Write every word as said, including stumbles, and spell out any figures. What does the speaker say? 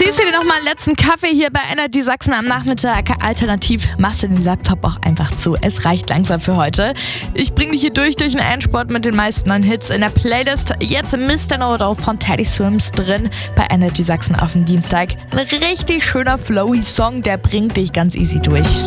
Ziehst du dir nochmal einen letzten Kaffee hier bei Energy Sachsen am Nachmittag? Alternativ machst du den Laptop auch einfach zu. Es reicht langsam für heute. Ich bringe dich hier durch durch den Endsport mit den meisten neuen Hits in der Playlist. Jetzt Mister No-Do von Teddy Swims drin bei Energy Sachsen auf dem Dienstag. Ein richtig schöner flowy Song, der bringt dich ganz easy durch.